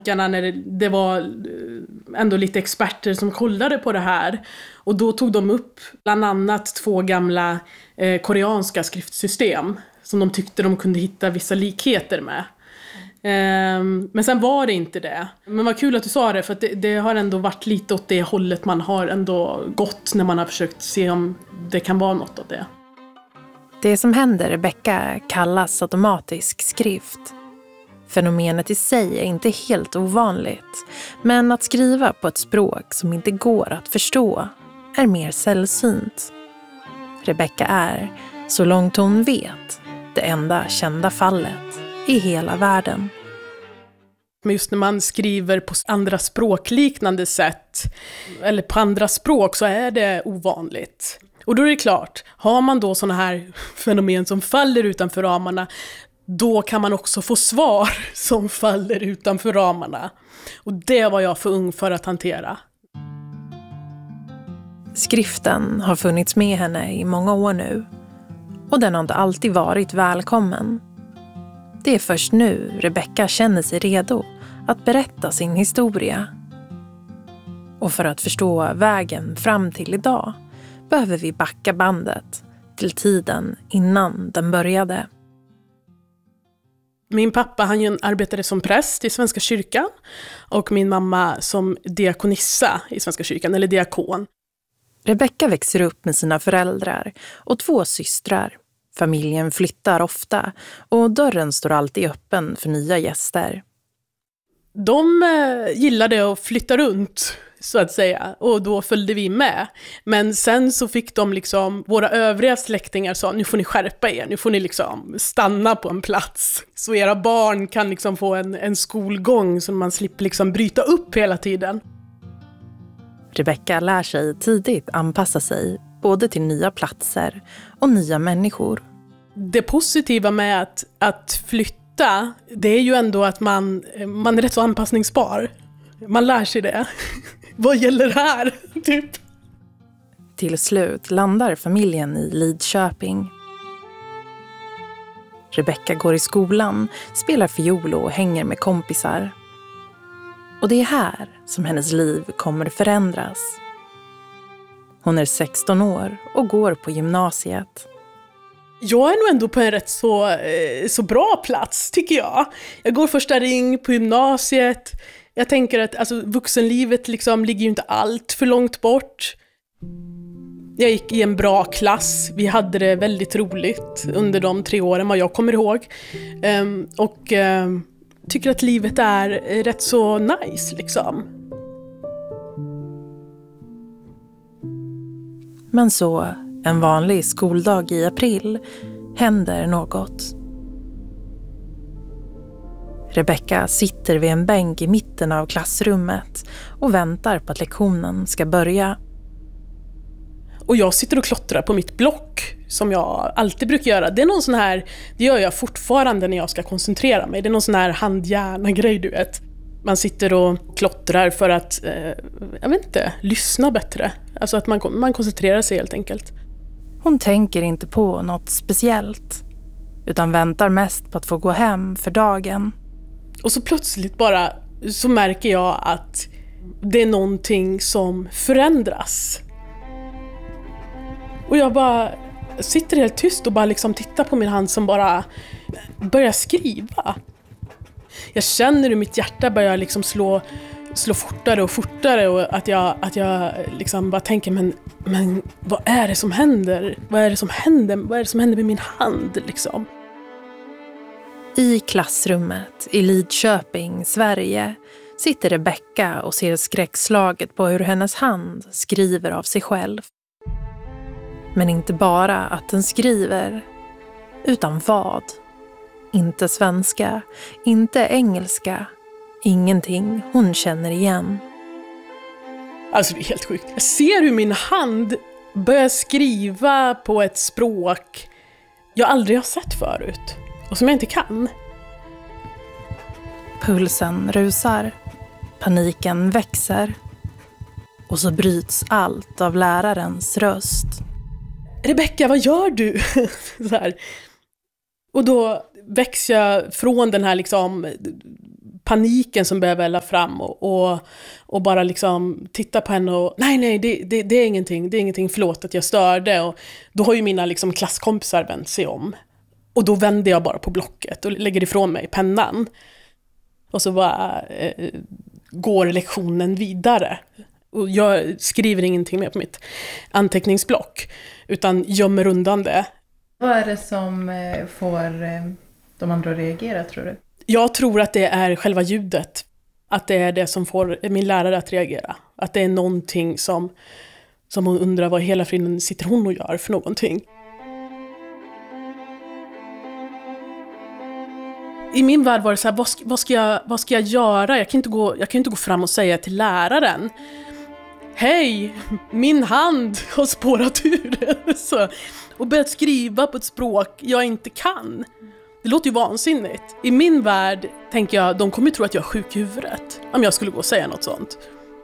När det var ändå lite experter som kollade på det här. Och då tog de upp bland annat 2 gamla koreanska skriftsystem som de tyckte de kunde hitta vissa likheter med. Men sen var det inte det. Men vad kul att du sa det, för att det har ändå varit lite åt det hållet man har ändå gått när man har försökt se om det kan vara något av det. Det som händer Rebecka kallas automatisk skrift. Fenomenet i sig är inte helt ovanligt, men att skriva på ett språk som inte går att förstå är mer sällsynt. Rebecka är, så långt hon vet, det enda kända fallet i hela världen. Men just när man skriver på andra språkliknande sätt eller på andra språk så är det ovanligt. Och då är det klart, har man då såna här fenomen som faller utanför ramarna, då kan man också få svar som faller utanför ramarna. Och det var jag för ung för att hantera. Skriften har funnits med henne i många år nu. Och den har inte alltid varit välkommen. Det är först nu Rebecka känner sig redo att berätta sin historia. Och för att förstå vägen fram till idag behöver vi backa bandet till tiden innan den började. Min pappa han arbetade som präst i Svenska kyrkan och min mamma som diakonissa i Svenska kyrkan, eller diakon. Rebecka växer upp med sina föräldrar och 2 systrar. Familjen flyttar ofta och dörren står alltid öppen för nya gäster. De gillade att flytta runt, så att säga, och då följde vi med. Men sen så fick de liksom, våra övriga släktingar sa, nu får ni skärpa er, nu får ni liksom stanna på en plats. Så era barn kan liksom få en skolgång så man slipper liksom bryta upp hela tiden. Rebecka lär sig tidigt anpassa sig både till nya platser och nya människor. Det positiva med att flytta, det är ju ändå att man är rätt så anpassningsbar. Man lär sig det. Vad gäller här? Typ. Till slut landar familjen i Lidköping. Rebecka går i skolan, spelar fiol och hänger med kompisar. Och det är här som hennes liv kommer förändras. Hon är 16 år och går på gymnasiet. Jag är nog ändå på en rätt så bra plats, tycker jag. Jag går första ring på gymnasiet. Jag tänker att alltså, vuxenlivet liksom ligger ju inte allt för långt bort. Jag gick i en bra klass. Vi hade det väldigt roligt under de 3 åren vad jag kommer ihåg. Och tycker att livet är rätt så nice liksom. Men så, en vanlig skoldag i april, händer något. Rebecka sitter vid en bänk i mitten av klassrummet och väntar på att lektionen ska börja. Och jag sitter och klottrar på mitt block som jag alltid brukar göra. Det är någon sån här, det gör jag fortfarande när jag ska koncentrera mig. Det är någon sån här handhjärna-grej, du vet. Man sitter och klottrar för att, jag vet inte, lyssna bättre. Alltså att man koncentrerar sig helt enkelt. Hon tänker inte på något speciellt, utan väntar mest på att få gå hem för dagen. Och så plötsligt bara så märker jag att det är någonting som förändras. Och jag bara sitter helt tyst och bara liksom tittar på min hand som bara börjar skriva. Jag känner hur mitt hjärta börjar liksom slå fortare och fortare och att jag liksom bara tänker men vad är det som händer? Vad är det som händer med min hand liksom? I klassrummet i Lidköping, Sverige, sitter Rebecka och ser skräckslaget på hur hennes hand skriver av sig själv. Men inte bara att den skriver, utan vad? Inte svenska, inte engelska, ingenting hon känner igen. Alltså det är helt sjukt. Jag ser hur min hand börjar skriva på ett språk jag aldrig har sett förut och som jag inte kan. Pulsen rusar, paniken växer och så bryts allt av lärarens röst. Rebecka, vad gör du? Så här. Och då växer jag från den här liksom paniken som börjar välla fram och bara liksom titta på henne och nej, det är ingenting, förlåt att jag störde. Och då har ju mina liksom klasskompisar vänt sig om. Och då vänder jag bara på blocket och lägger ifrån mig pennan. Och så bara går lektionen vidare. Och jag skriver ingenting mer på mitt anteckningsblock, utan gömmer undan det. Vad är det som får de andra att reagera, tror du? Jag tror att det är själva ljudet. Att det är det som får min lärare att reagera. Att det är någonting som hon undrar vad hela friden sitter hon och gör för någonting. I min värld var det så här, vad ska jag göra? Jag kan inte gå fram och säga till läraren: hej, min hand har spårat ur. Så, och börjat skriva på ett språk jag inte kan. Det låter ju vansinnigt. I min värld tänker jag, de kommer tro att jag är sjuk i huvudet om jag skulle gå och säga något sånt.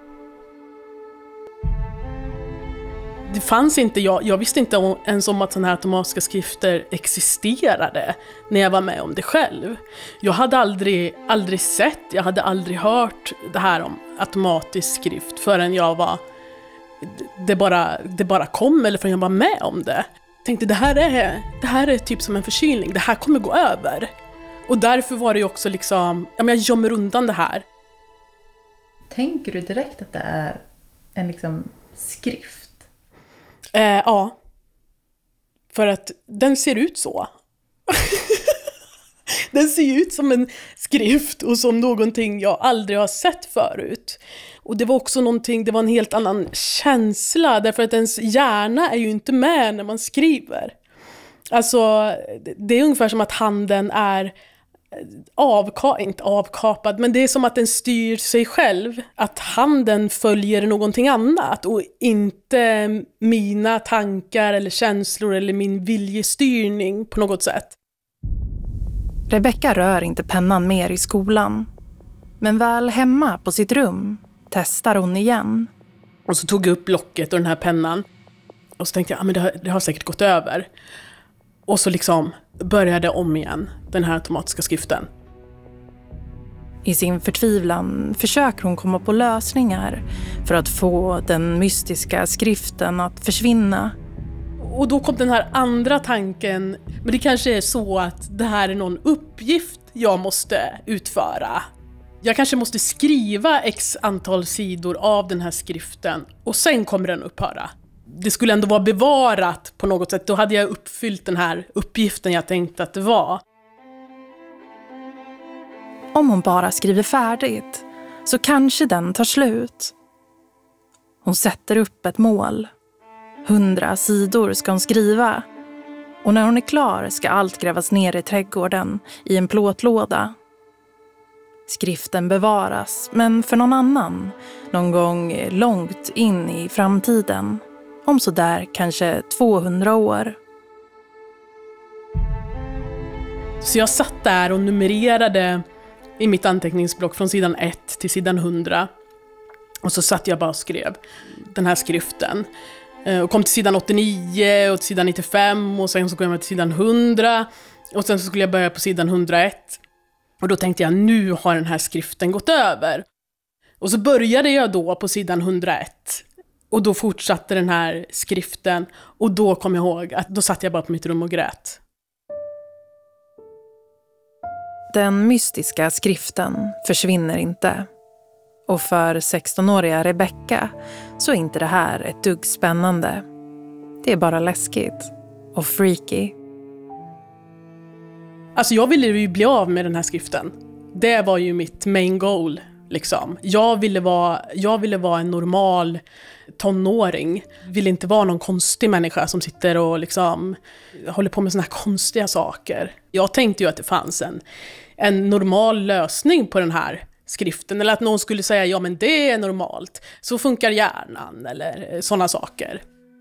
Det fanns inte, jag visste inte ens om att sådana här automatiska skrifter existerade när jag var med om det själv. Jag hade aldrig sett, jag hade aldrig hört det här om automatisk skrift förrän det bara kom, eller förrän jag var med om det. Jag tänkte, det här är typ som en förkylning, det här kommer gå över. Och därför var det ju också liksom, jag gömmer undan det här. Tänker du direkt att det är en liksom skrift? Ja. För att den ser ut så. Den ser ut som en skrift och som någonting jag aldrig har sett förut. Och det var också det var en helt annan känsla, därför att ens hjärna är ju inte med när man skriver. Alltså, det är ungefär som att handen är inte avkapad, men det är som att den styr sig själv. Att handen följer någonting annat och inte mina tankar eller känslor eller min viljestyrning på något sätt. Rebecka rör inte pennan mer i skolan. Men väl hemma på sitt rum testar hon igen. Och så tog jag upp blocket och den här pennan. Och så tänkte jag, men det har säkert gått över. Och så liksom började om igen, den här automatiska skriften. I sin förtvivlan försöker hon komma på lösningar för att få den mystiska skriften att försvinna. Och då kom den här andra tanken, men det kanske är så att det här är någon uppgift jag måste utföra. Jag kanske måste skriva x antal sidor av den här skriften och sen kommer den upphöra. Det skulle ändå vara bevarat på något sätt. Då hade jag uppfyllt den här uppgiften jag tänkte att det var. Om hon bara skriver färdigt så kanske den tar slut. Hon sätter upp ett mål. 100 sidor ska hon skriva. Och när hon är klar ska allt grävas ner i trädgården i en plåtlåda. Skriften bevaras, men för någon annan. Någon gång långt in i framtiden. Om så där kanske 200 år. Så jag satt där och numrerade i mitt anteckningsblock från sidan 1 till sidan 100. Och så satt jag bara och skrev den här skriften. Och kom till sidan 89 och till sidan 95 och sen så kom jag till sidan 100. Och sen så skulle jag börja på sidan 101. Och då tänkte jag, nu har den här skriften gått över. Och så började jag då på sidan 101. Och då fortsatte den här skriften. Och då kom jag ihåg att då satt jag bara på mitt rum och grät. Den mystiska skriften försvinner inte. Och för 16-åriga Rebecka så är inte det här ett dugg spännande. Det är bara läskigt och freaky. Alltså jag ville ju bli av med den här skriften. Det var ju mitt main goal liksom. Jag ville vara en normal tonåring. Ville inte vara någon konstig människa som sitter och liksom håller på med såna här konstiga saker. Jag tänkte ju att det fanns en normal lösning på den här skriften. Eller att någon skulle säga, ja men det är normalt. Så funkar hjärnan eller såna saker.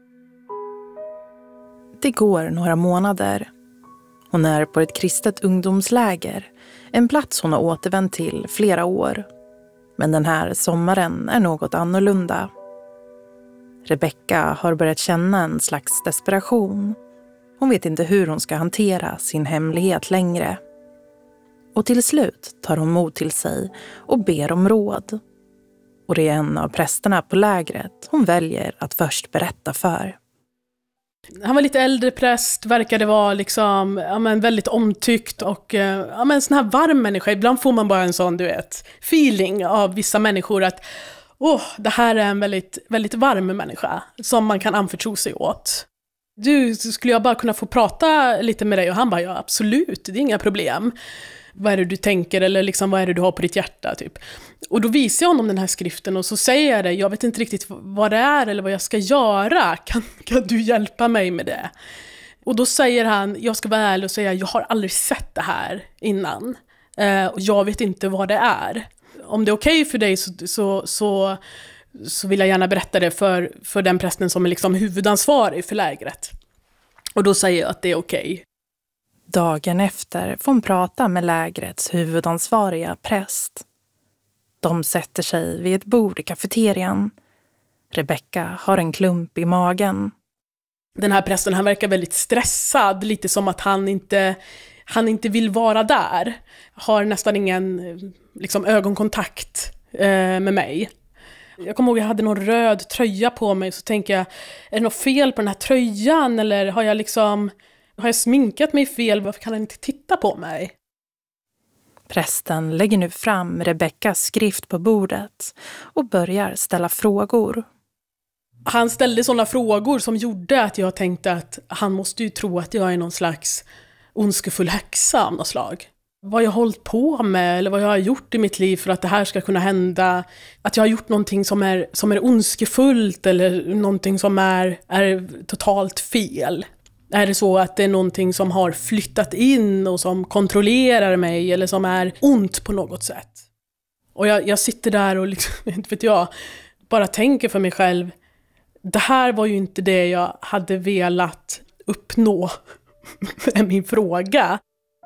Det går några månader. Hon är på ett kristet ungdomsläger. En plats hon har återvänt till flera år. Men den här sommaren är något annorlunda. Rebecka har börjat känna en slags desperation. Hon vet inte hur hon ska hantera sin hemlighet längre. Och till slut tar hon mod till sig och ber om råd. Och det är en av prästerna på lägret hon väljer att först berätta för. Han var lite äldre präst, verkade vara liksom, väldigt omtyckt och en sån här varm människa. Ibland får man bara en sån, feeling av vissa människor att det här är en väldigt, väldigt varm människa som man kan anförtro sig åt. Skulle jag bara kunna få prata lite med dig? Och han bara, ja absolut, det är inga problem. Vad är det du tänker eller liksom, vad är det du har på ditt hjärta typ. Och då visar jag honom den här skriften och så säger jag det, jag vet inte riktigt vad det är eller vad jag ska göra, kan du hjälpa mig med det? Och då säger han, jag ska vara ärlig och säga, jag har aldrig sett det här innan och jag vet inte vad det är. Om det är okej för dig så vill jag gärna berätta det för den prästen som är liksom huvudansvarig för lägret. Och då säger jag att det är okej. Dagen efter får hon prata med lägrets huvudansvariga präst. De sätter sig vid ett bord i kafeterian. Rebecka har en klump i magen. Den här prästen, han verkar väldigt stressad. Lite som att han inte vill vara där. Har nästan ingen liksom, ögonkontakt med mig. Jag kommer ihåg att jag hade någon röd tröja på mig. Så tänker jag, är det något fel på den här tröjan? Eller har jag sminkat mig fel? Varför kan han inte titta på mig? Prästen lägger nu fram Rebeckas skrift på bordet och börjar ställa frågor. Han ställde sådana frågor som gjorde att jag tänkte att han måste ju tro att jag är någon slags ondskefull häxa av något slag. Vad jag har hållit på med eller vad jag har gjort i mitt liv för att det här ska kunna hända. Att jag har gjort någonting som är ondskefullt eller någonting som är totalt fel. Är det så att det är någonting som har flyttat in och som kontrollerar mig eller som är ont på något sätt? Och jag sitter där och liksom, inte vet jag, bara tänker för mig själv, det här var ju inte det jag hade velat uppnå med min fråga.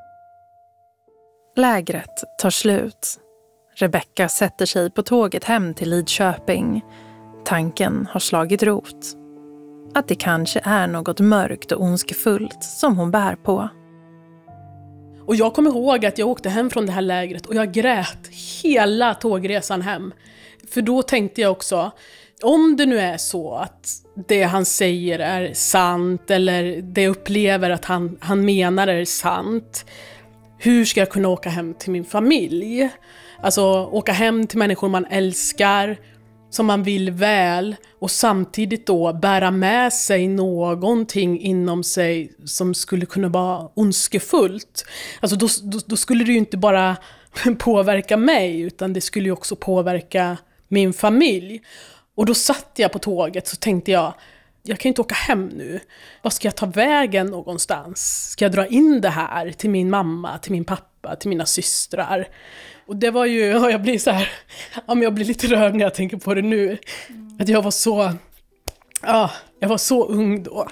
Lägret tar slut. Rebecka sätter sig på tåget hem till Lidköping. Tanken har slagit rot. Att det kanske är något mörkt och ondskefullt som hon bär på. Och jag kommer ihåg att jag åkte hem från det här lägret och jag grät hela tågresan hem. För då tänkte jag också, om det nu är så att det han säger är sant eller det jag upplever att han menar är sant, hur ska jag kunna åka hem till min familj? Alltså åka hem till människor man älskar, som man vill väl, och samtidigt då bära med sig någonting inom sig som skulle kunna vara ondskefullt. Alltså då skulle det ju inte bara påverka mig, utan det skulle ju också påverka min familj. Och då satt jag på tåget så tänkte jag kan inte åka hem nu. Vad ska jag ta vägen någonstans? Ska jag dra in det här till min mamma, till min pappa, till mina systrar? Och det var ju, jag blir så här, jag blir lite rörd när jag tänker på det nu. Att jag var så ung då.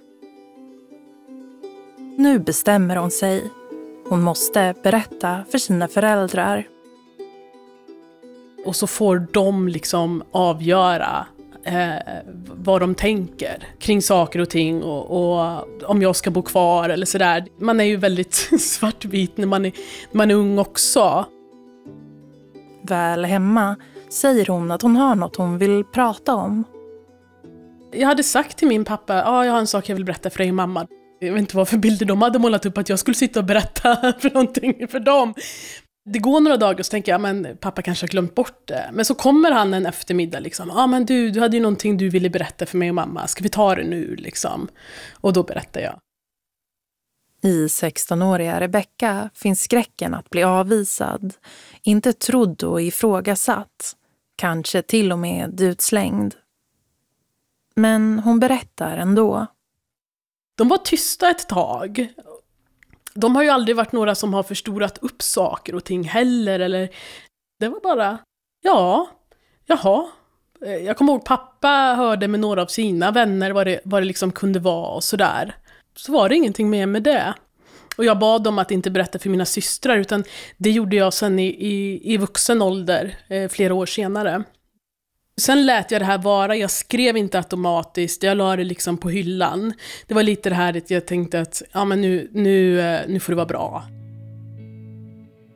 Nu bestämmer hon sig. Hon måste berätta för sina föräldrar. Och så får de liksom avgöra vad de tänker kring saker och ting och om jag ska bo kvar eller sådär. Man är ju väldigt svartvit när man är ung också. Väl hemma säger hon att hon har något hon vill prata om. Jag hade sagt till min pappa, jag har en sak jag vill berätta för dig och mamma. Jag vet inte vad för bilder de hade målat upp att jag skulle sitta och berätta för någonting för dem. Det går några dagar och så tänker jag, men pappa kanske har glömt bort det. Men så kommer han en eftermiddag liksom. Men du hade ju någonting du ville berätta för mig och mamma. Ska vi ta det nu liksom? Och då berättar jag. I 16-åriga Rebecka finns skräcken att bli avvisad. Inte trodd och ifrågasatt. Kanske till och med utslängd. Men hon berättar ändå. De var tysta ett tag. De har ju aldrig varit några som har förstorat upp saker och ting heller. Eller det var bara, jaha. Jag kommer ihåg pappa hörde med några av sina vänner vad det liksom kunde vara och sådär. Så var det ingenting mer med det. Och jag bad dem att inte berätta för mina systrar, utan det gjorde jag sen i vuxen ålder, flera år senare. Sen lät jag det här vara, jag skrev inte automatiskt, jag la det liksom på hyllan. Det var lite det här att jag tänkte att men nu får det vara bra.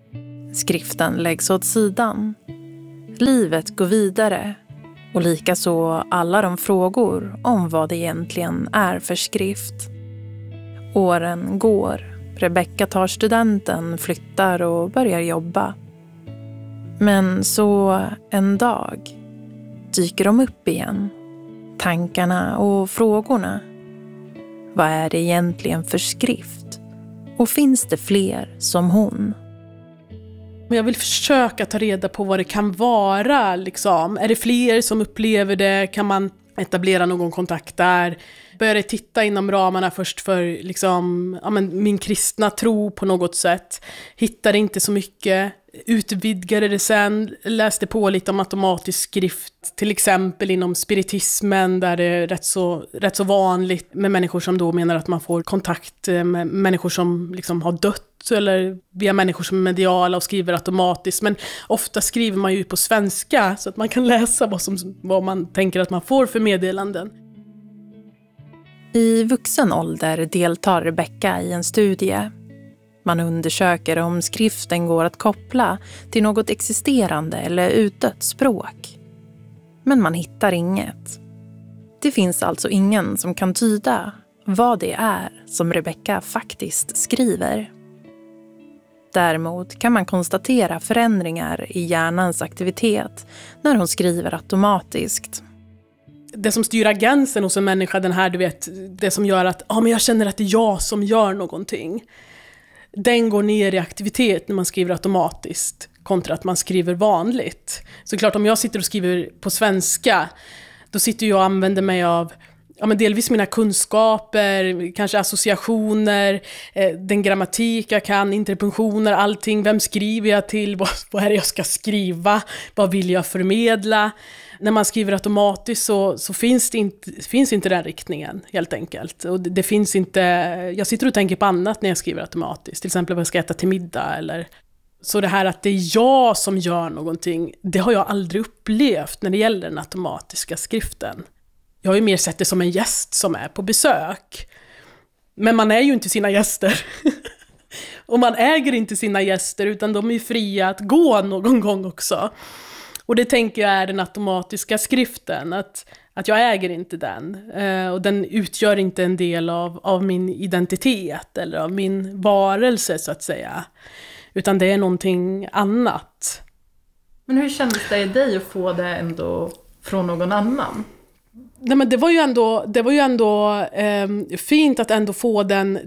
Skriften läggs åt sidan. Livet går vidare och likaså alla de frågor om vad det egentligen är för skrift. Åren går. Rebecka tar studenten, flyttar och börjar jobba. Men så en dag dyker de upp igen. Tankarna och frågorna. Vad är det egentligen för skrift? Och finns det fler som hon? Men jag vill försöka ta reda på vad det kan vara. Liksom. Är det fler som upplever det? Kan man etablera någon kontakt där? Började titta inom ramarna först för liksom, min kristna tro på något sätt. Hittade inte så mycket. Utvidgade det sen. Läste på lite om automatisk skrift. Till exempel inom spiritismen där det är rätt så vanligt med människor som då menar att man får kontakt med människor som liksom har dött. Eller via människor som är mediala och skriver automatiskt. Men ofta skriver man ju på svenska så att man kan läsa vad man tänker att man får för meddelanden. I vuxen ålder deltar Rebecka i en studie. Man undersöker om skriften går att koppla till något existerande eller utdött språk. Men man hittar inget. Det finns alltså ingen som kan tyda vad det är som Rebecka faktiskt skriver. Däremot kan man konstatera förändringar i hjärnans aktivitet när hon skriver automatiskt. Det som styr agensen hos en människa, den här, du vet, det som gör att men jag känner att det är jag som gör någonting. Den går ner i aktivitet när man skriver automatiskt kontra att man skriver vanligt. Så klart, om jag sitter och skriver på svenska, då sitter jag och använder mig av delvis mina kunskaper, kanske associationer, den grammatik jag kan, interpunktioner, allting. Vem skriver jag till? Vad är det jag ska skriva? Vad vill jag förmedla? När man skriver automatiskt så finns inte den riktningen, helt enkelt. Och det finns inte. Jag sitter och tänker på annat när jag skriver automatiskt. Till exempel vad jag ska äta till middag. Så det här att det är jag som gör någonting, det har jag aldrig upplevt när det gäller den automatiska skriften. Jag har ju mer sett det som en gäst som är på besök. Men man är ju inte sina gäster. Och man äger inte sina gäster, utan de är ju fria att gå någon gång också. Och det tänker jag är den automatiska skriften. Att jag äger inte den. Och den utgör inte en del av min identitet. Eller av min varelse, så att säga. Utan det är någonting annat. Men hur kändes det i dig att få det ändå från någon annan? Nej, men det var ju ändå fint att ändå få den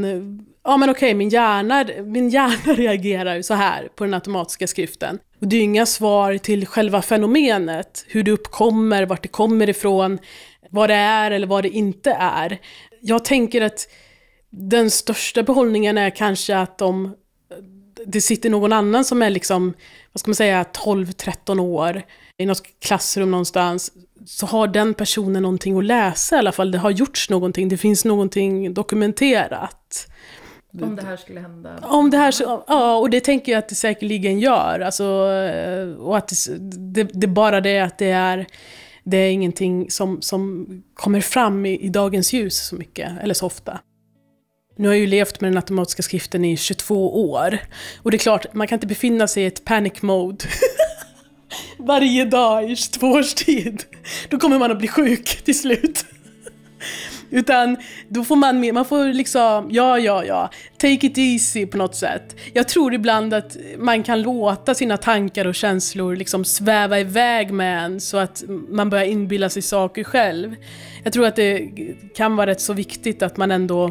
men okej, min hjärna reagerar så här på den automatiska skriften. Och det är ju inga svar till själva fenomenet, hur det uppkommer, vart det kommer ifrån, vad det är eller vad det inte är. Jag tänker att den största behållningen är kanske att det sitter någon annan som är liksom, vad ska man säga, 12-13 år i något klassrum någonstans, så har den personen någonting att läsa i alla fall. Det har gjorts någonting, det finns någonting dokumenterat. Om det här skulle hända. Och det tänker jag att det säkerligen gör. Alltså, och att det bara det att det är ingenting som kommer fram i dagens ljus så mycket, eller så ofta. Nu har jag ju levt med den automatiska skriften i 22 år. Och det är klart, man kan inte befinna sig i ett panic mode varje dag i 22 års tid. Då kommer man att bli sjuk till slut. Utan då får man får liksom, take it easy på något sätt. Jag tror ibland att man kan låta sina tankar och känslor liksom sväva iväg med en, så att man börjar inbilla sig saker själv. Jag tror att det kan vara rätt så viktigt att man ändå,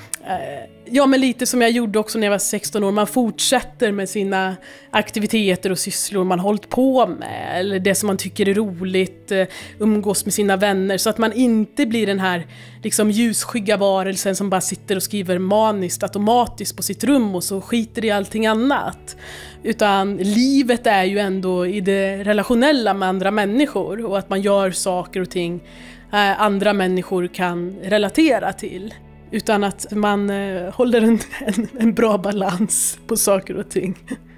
men lite som jag gjorde också när jag var 16 år, man fortsätter med sina aktiviteter och sysslor man hållit på med, eller det som man tycker är roligt, umgås med sina vänner, så att man inte blir den här liksom ljusskygga varelsen som bara sitter och skriver maniskt automatiskt på sitt rum och så skiter i allting annat. Utan livet är ju ändå i det relationella med andra människor, och att man gör saker och ting andra människor kan relatera till. Utan att man håller en bra balans på saker och ting.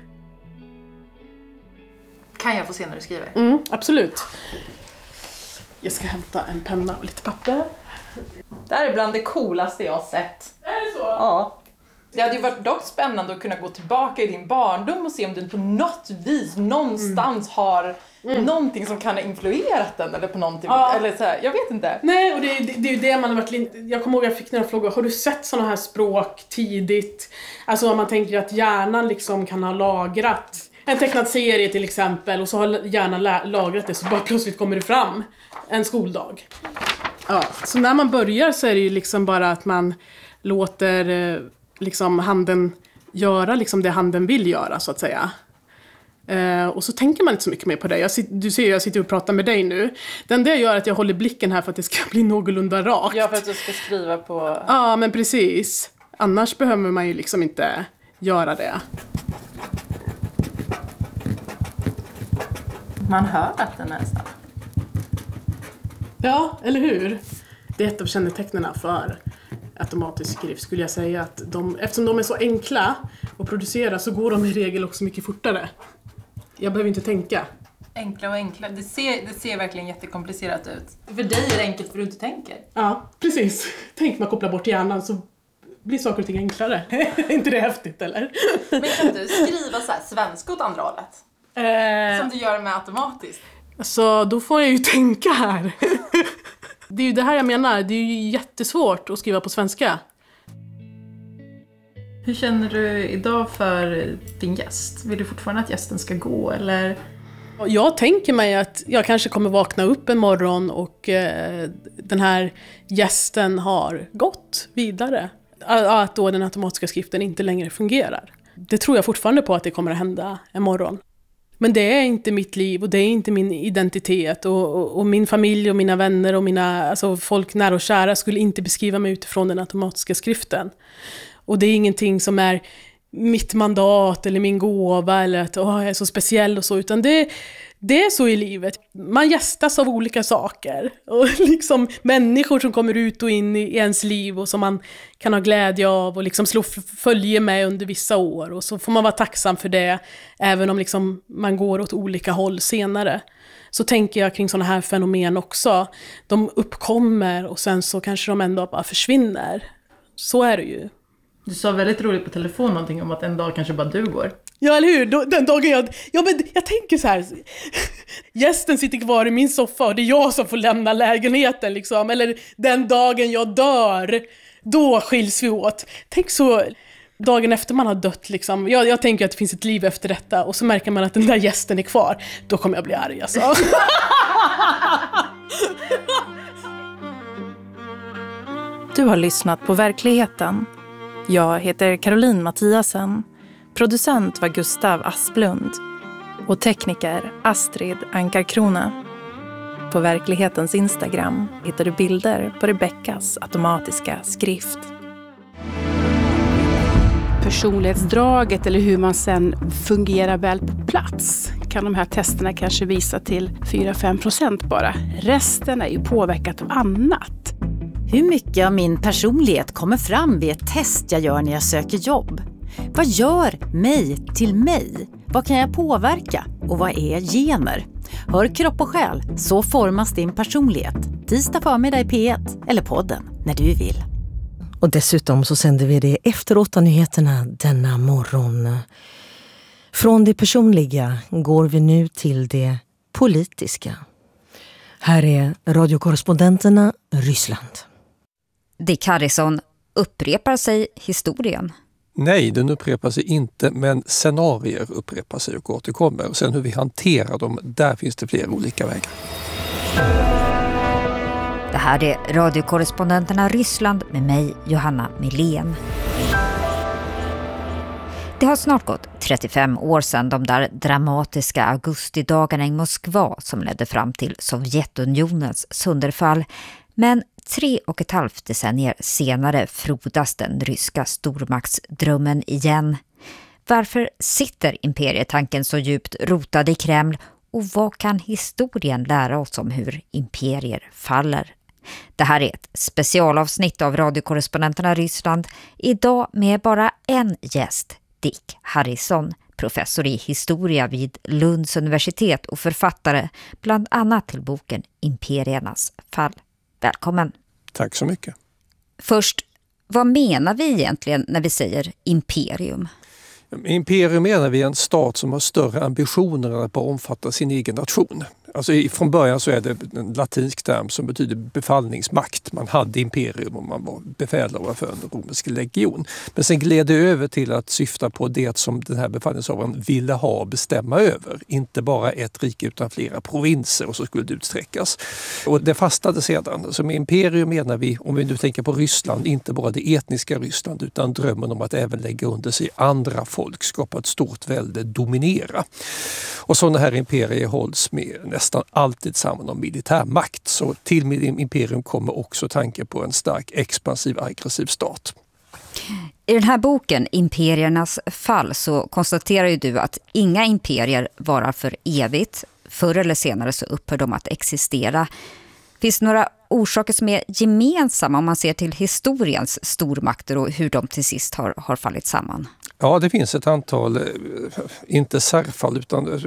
Kan jag få se när du skriver? Absolut. Jag ska hämta en penna och lite papper. Det här är bland det coolaste jag har sett. Är det så? Ja. Det hade ju varit dock spännande att kunna gå tillbaka i din barndom och se om du på något vis någonstans har någonting som kan ha influerat den eller på någonting. Eller så här, jag vet inte. Nej, och det är ju det man har varit... Jag kommer ihåg att jag fick några frågor. Har du sett såna här språk tidigt? Alltså om man tänker att hjärnan liksom kan ha lagrat en tecknad serie till exempel, och så har hjärnan lagrat det, så bara plötsligt kommer det fram en skoldag. Ja, så när man börjar så är det ju liksom bara att man låter liksom handen göra liksom det handen vill göra, så att säga. Och så tänker man inte så mycket mer på det. Du ser, jag sitter och pratar med dig nu. Den där gör att jag håller blicken här för att det ska bli någorlunda rakt. Ja, för att du ska skriva på... Ja, men precis. Annars behöver man ju liksom inte göra det. Man hör att den är snabb. Ja, eller hur? Det är ett av kännetecknena för automatisk skrift, skulle jag säga, att eftersom de är så enkla att producera så går de i regel också mycket fortare. Jag behöver inte tänka. Enkla och enkla. Det ser verkligen jättekomplicerat ut. För dig är det enkelt för du inte tänker. Ja, precis. Tänk man kopplar bort hjärnan så blir saker och ting enklare. Är inte det häftigt, eller? Men kan du skriva så här svenska åt andra hållet? Som du gör med automatiskt? Så då får jag ju tänka här. Det är ju det här jag menar. Det är ju jättesvårt att skriva på svenska. Hur känner du idag för din gäst? Vill du fortfarande att gästen ska gå, eller? Jag tänker mig att jag kanske kommer vakna upp en morgon och den här gästen har gått vidare. Att då den automatiska skriften inte längre fungerar. Det tror jag fortfarande på att det kommer att hända en morgon. Men det är inte mitt liv och det är inte min identitet. Och min familj och mina vänner och alltså folk nära och kära skulle inte beskriva mig utifrån den automatiska skriften. Och det är ingenting som är mitt mandat eller min gåva eller att jag är så speciell och så, utan det är så i livet. Man gästas av olika saker och liksom människor som kommer ut och in i ens liv och som man kan ha glädje av och liksom slå följe med under vissa år, och så får man vara tacksam för det även om liksom man går åt olika håll senare. Så tänker jag kring sådana här fenomen också. De uppkommer och sen så kanske de ändå bara försvinner. Så är det ju. Du sa väldigt roligt på telefon någonting om att en dag kanske bara du går. Ja, eller hur? Den dagen jag tänker så här. Gästen sitter kvar i min soffa och det är jag som får lämna lägenheten liksom. Eller den dagen jag dör, då skiljs vi åt. Tänk så dagen efter man har dött liksom. Jag tänker att det finns ett liv efter detta, och så märker man att den där gästen är kvar. Då kommer jag bli arg alltså. Du har lyssnat på Verkligheten. Jag heter Caroline Mattiasen. Producent var Gustav Asplund. Och tekniker Astrid Ankarkrona. På Verklighetens Instagram hittar du bilder på Rebeckas automatiska skrift. Personlighetsdraget eller hur man sen fungerar väl på plats kan de här testerna kanske visa till 4-5% bara. Resten är ju påverkat av annat. Hur mycket av min personlighet kommer fram vid ett test jag gör när jag söker jobb? Vad gör mig till mig? Vad kan jag påverka? Och vad är gener? Hör Kropp och själ, så formas din personlighet. Tisdag förmiddag i P1 eller podden när du vill. Och dessutom så sänder vi det efter 8-nyheterna denna morgon. Från det personliga går vi nu till det politiska. Här är radiokorrespondenterna Ryssland. Dick Harrison, upprepar sig historien? Nej, den upprepar sig inte, men scenarier upprepar sig och återkommer. Och sen hur vi hanterar dem, där finns det flera olika vägar. Det här är radiokorrespondenterna Ryssland med mig, Johanna Milén. Det har snart gått 35 år sedan de där dramatiska augustidagarna i Moskva som ledde fram till Sovjetunionens sönderfall. Men 3,5 decennier senare frodas den ryska stormaktsdrömmen igen. Varför sitter imperietanken så djupt rotad i Kreml, och vad kan historien lära oss om hur imperier faller? Det här är ett specialavsnitt av radiokorrespondenterna Ryssland, idag med bara en gäst, Dick Harrison, professor i historia vid Lunds universitet och författare bland annat till boken Imperiernas fall. Välkommen. Tack så mycket. Först, Vad menar vi egentligen när vi säger imperium? Imperium menar vi en stat som har större ambitioner än att bara omfatta sin egen nation. Alltså från början så är det en latinsk term som betyder befallningsmakt. Man hade imperium och man var befälhavare för en romersk legion. Men sen gled det över till att syfta på det som den här befallningshavaren ville ha och bestämma över. Inte bara ett rike utan flera provinser, och så skulle det utsträckas. Och det fastnade sedan. Så med imperium menar vi, om vi nu tänker på Ryssland, inte bara det etniska Ryssland utan drömmen om att även lägga under sig andra folk, skapa ett stort välde, dominera. Och sådana här imperier hålls med nästan alltid samman om militärmakt. Så till imperium kommer också tanken på en stark expansiv, aggressiv stat. I den här boken, Imperiernas fall, så konstaterar ju du att inga imperier varar för evigt. Förr eller senare så upphör de att existera. Finns det några orsaker som är gemensamma om man ser till historiens stormakter och hur de till sist har fallit samman? Ja, det finns ett antal, inte särfall, utan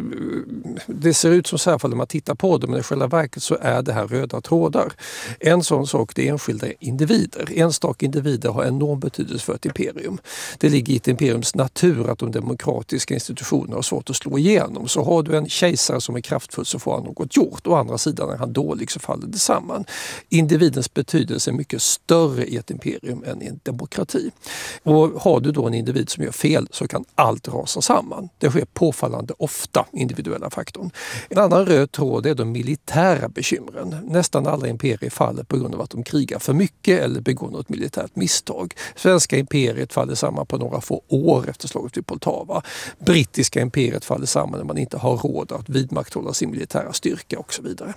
det ser ut som särfall när man tittar på det, men i själva verket så är det här röda trådar. En sån sak, det är enskilda individer. Enstaka individer har enorm betydelse för ett imperium. Det ligger i ett imperiums natur att de demokratiska institutionerna har svårt att slå igenom. Så har du en kejsare som är kraftfull så får han något gjort. Å andra sidan är han dålig så faller det samman. Individens betydelse är mycket större i ett imperium än i en demokrati. Och har du då en individ som gör fel så kan allt rasa samman. Det sker påfallande ofta, individuella faktorn. En annan röd tråd är de militära bekymren. Nästan alla imperier faller på grund av att de krigar för mycket eller begår något militärt misstag. Svenska imperiet faller samman på några få år efter slaget vid Poltava. Brittiska imperiet faller samman när man inte har råd att vidmakthålla sin militära styrka och så vidare.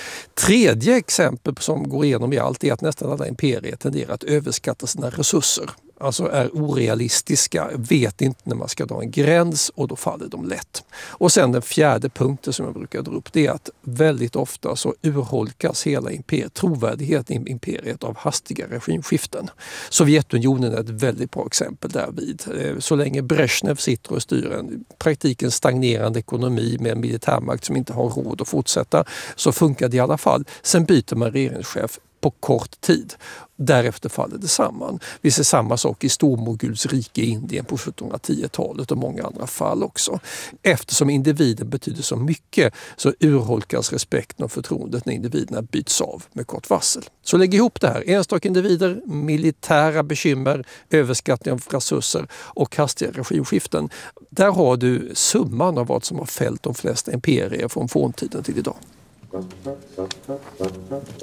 Tredje exempel som går igenom i allt är att nästan alla imperier tenderar att överskatta sina resurser. Alltså är orealistiska, vet inte när man ska dra en gräns och då faller de lätt. Och sen den fjärde punkten som jag brukar dra upp, det är att väldigt ofta så urholkas hela trovärdigheten i imperiet av hastiga regimskiften. Sovjetunionen är ett väldigt bra exempel därvid. Så länge Brezhnev sitter och styr en praktiken stagnerande ekonomi med en militärmakt som inte har råd att fortsätta, så funkar det i alla fall. Sen byter man regeringschef på kort tid. Därefter faller det samman. Vi ser samma sak i Stormoguls rike i Indien på 1710-talet och många andra fall också. Eftersom individen betyder så mycket så urholkas respekten och förtroendet när individerna byts av med kort varsel. Så lägg ihop det här. Enstaka individer, militära bekymmer, överskattning av resurser och hastiga regimskiften. Där har du summan av vad som har fällt de flesta imperier från forntiden till idag.